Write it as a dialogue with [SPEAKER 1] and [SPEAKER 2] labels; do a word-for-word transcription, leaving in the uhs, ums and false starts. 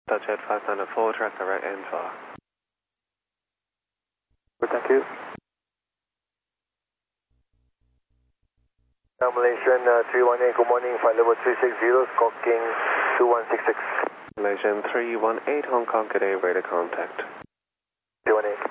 [SPEAKER 1] Dutch Jet five nine four, track direct N four.
[SPEAKER 2] Thank you. Uh, Malaysian uh, three one eight, good morning, flight level three six zero, skulking two one six six.
[SPEAKER 1] Malaysian three one eight, Hong Kong, good day, radar contact.
[SPEAKER 2] three one eight.